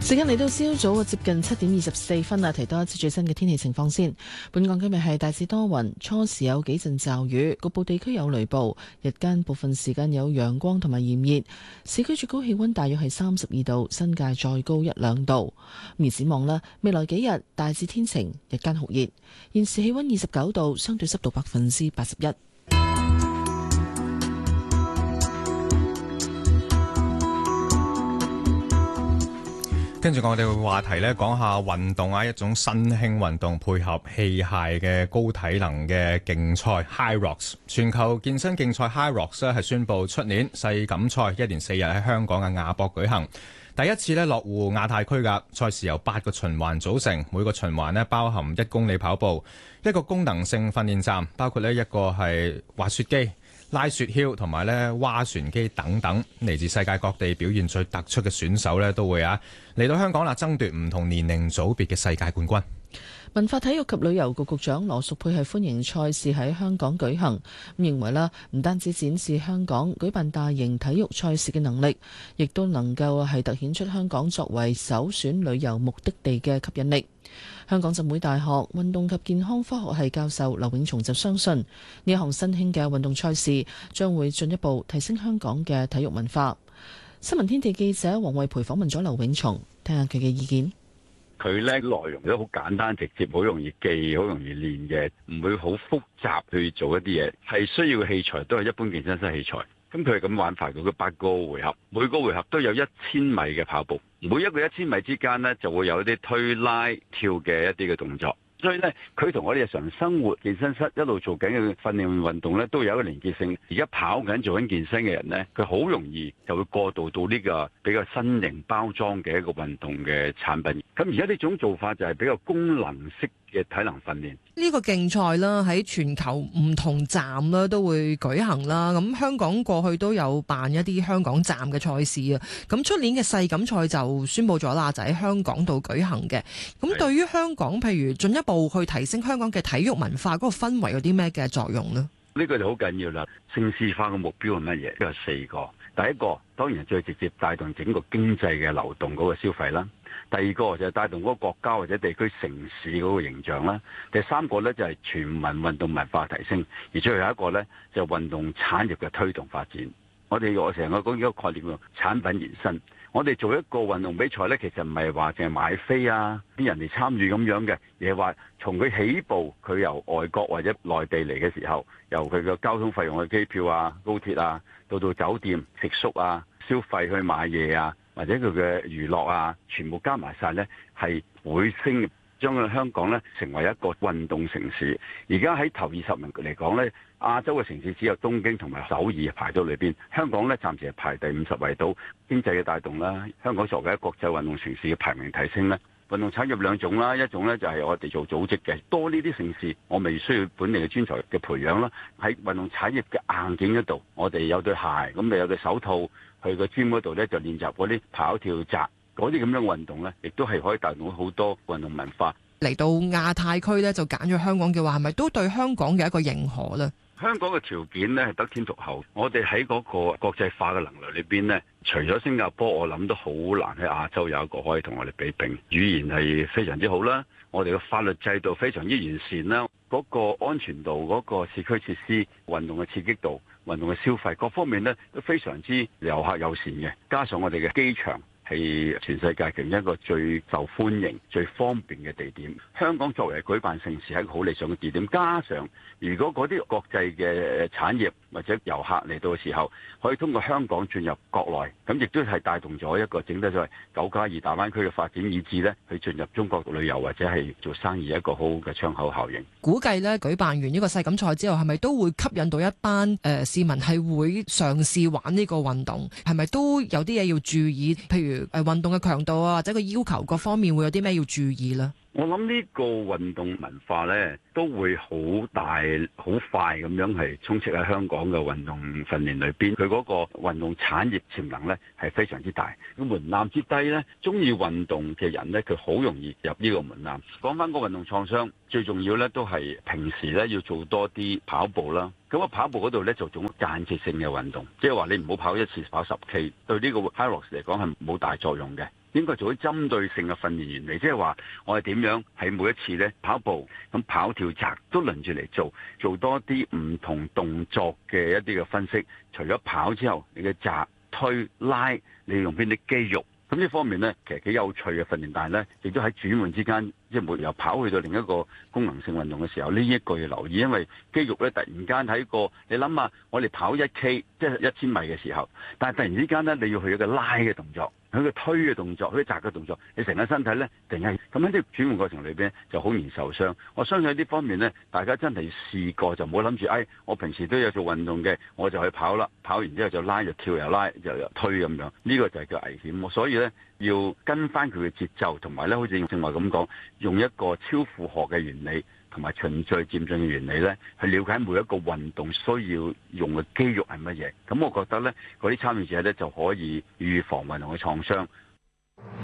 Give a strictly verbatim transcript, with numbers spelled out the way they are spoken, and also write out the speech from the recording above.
時間嚟到朝早接近七點二十四分啦，提多一次最新嘅天氣情況先。本港今日係大致多雲，初時有幾陣驟雨，局部地區有雷暴，日間部分時間有陽光同埋炎熱。市區最高氣溫大約係三十二度，新界再高一兩度。而展望啦，未來幾日大致天晴，日間酷熱。現時氣溫二十九度，相對濕度百分之八十一。 跟住我哋嘅話題咧，講下運動啊，一種新興運動配合器械嘅高體能嘅競賽 HYROX。全球健身競賽 HYROX 咧係宣布出年世錦賽一連四日喺香港嘅亞博舉行，第一次咧落戶亞太區㗎。賽事由八個循環組成，每個循環咧包含一公里跑步，一個功能性訓練站，包括咧一個係滑雪機、拉雪橇同埋咧划船機等等，嚟自世界各地表現最突出嘅選手咧都會啊嚟到香港啦，爭奪唔同年齡組別嘅世界冠軍。 文化體育及旅遊局局長羅淑佩係歡迎賽事喺香港舉行，咁認為啦，唔單止展示香港舉辦大型體育賽事嘅能力，亦都能夠係突顯出香港作為首選旅遊目的地嘅吸引力。香港浸會大學運動及健康科學系教授劉永松就相信呢一項新興嘅運動賽事將會進一步提升香港嘅體育文化。新聞天地記者黃慧培訪問咗劉永松，聽下佢嘅意見。 佢咧內容都好簡單直接，好容易記，好容易練嘅，唔會好複雜去做一啲嘢。係需要嘅器材都係一般健身室器材。咁佢係咁玩法，佢八個回合，每個回合都有一千米嘅跑步，每一個一千米之間呢，就會有一啲推拉跳嘅一啲嘅動作。所以咧，佢同我哋日常生活健身室一路做緊嘅訓練運動咧，都有一個連結性。而家跑緊做緊健身嘅人咧，佢好容易就會過渡到呢個比較新型包裝嘅一個運動嘅產品。咁而家呢種做法就係比較功能式嘅體能訓練。 呢個競賽啦，喺全球唔同站啦都會舉行啦。咁香港過去都有辦一啲香港站嘅賽事啊。咁出年嘅世錦賽就宣布咗啦，就喺香港度舉行嘅。咁對於香港，譬如進一步去提升香港嘅體育文化嗰個氛圍有啲咩嘅作用呢？ 呢個就好緊要啦。城市化嘅目標係乜嘢？有四個。第一個當然最直接帶動整個經濟嘅流動嗰個消費啦。第二個就係帶動嗰個國家或者地區城市嗰個形象啦。第三個呢，就係全民運動文化提升。而最後一個呢，就係運動產業嘅推動發展。我哋我成日講一個概念，產品延伸。我哋做一個運動比賽呢，其實唔係話淨係買飛啊，啲人嚟參與咁樣嘅，而係話從佢起步，佢由外國或者內地嚟嘅時候，由佢嘅交通費用嘅機票啊、高鐵啊，到到酒店食宿啊、消費去買嘢啊，或者佢嘅娛樂啊，全部加埋晒呢，係會升，將香港呢成為一個運動城市。而家喺頭二十名嚟講呢，亞洲嘅城市只有東京同埋首爾排到裏邊，香港呢暫時係排第五十位到。經濟嘅帶動啦，香港作為一個國際運動城市嘅排名提升呢，運動產業兩種啦，一種呢就係我哋做組織嘅，多呢啲城市，我未需要本地嘅專才嘅培養啦。喺運動產業嘅硬件嗰度，我哋有對鞋，咁你有對手套，去個 gym 嗰度呢，就練習嗰啲跑跳擲嗰啲咁樣運動呢，亦都係可以帶動好多運動文化。 嚟到亞太區呢，就揀咗香港嘅話，係咪都對香港嘅一個認可呢？ 香港嘅條件呢係得天獨厚，我哋喺嗰個國際化嘅能力裏邊呢，除咗新加坡，我諗都好難喺亞洲有一個可以同我哋比拼。語言係非常之好啦，我哋嘅法律制度非常之完善啦，嗰個安全度、嗰個市區設施、運動嘅刺激度、運動嘅消費各方面呢，都非常之遊客友善嘅，加上我哋嘅機場係全世界其中一個最受歡迎、最方便嘅地點。香港作為舉辦盛事係一個好理想嘅地點，加上如果嗰啲國際嘅產業或者遊客嚟到嘅時候，可以通過香港進入國內，咁亦都係帶動咗一個整體所謂九加二大灣區嘅發展，以至呢去進入中國旅遊或者係做生意一個好好嘅窗口效應。 估計呢舉辦完呢個世錦賽之後，係咪都會吸引到一班誒、呃、市民係會嘗試玩呢個運動？係咪都有啲嘢要注意？譬如誒運動嘅強度啊，或者個要求各方面會有啲咩要注意呢？ 我諗呢個運動文化呢，都會好大、好快咁樣係充斥喺香港嘅運動訓練裏邊。佢嗰個運動產業潛能呢係非常之大。個門檻之低呢，中意運動嘅人呢，佢好容易入呢個門檻。講翻個運動創傷，最重要呢都係平時呢要做多啲跑步啦。咁啊跑步嗰度呢，就種間歇性嘅運動，即係話你唔好跑一次跑十 K，對呢個 HYROX 嚟講係冇大作用嘅。 應該做啲針對性嘅訓練原理，即係話我哋點樣喺每一次咧跑步咁跑跳擲都輪住嚟做，做多啲唔同動作嘅一啲嘅分析。除咗跑之後，你嘅擲、推、拉，你用邊啲肌肉？咁呢方面咧，其實幾有趣嘅訓練，但係咧亦都喺轉換之間，即係沒由跑去到另一個功能性運動嘅時候，呢一個要留意，因為肌肉咧突然間喺個你諗下，我哋跑一 K 即係一千米嘅時候，但係突然之間咧你要去一個拉嘅動作。佢個推嘅動作，佢啲擲嘅動作，你成個身體咧，定係咁喺啲轉換過程裏邊就好容易受傷。我相信喺呢方面咧，大家真係試過就唔好諗住，哎，我平時都有做運動嘅，我就去跑啦，跑完之後就拉就跳又拉又又推咁樣，呢個就係叫危險。所以咧要跟翻佢嘅節奏，同埋咧好似正話咁講，用一個超負荷嘅原理。同埋循序漸進嘅原理咧，去了解每一個運動需要用嘅肌肉係乜嘢。咁我覺得咧，嗰啲參與者咧就可以預防運動嘅創傷，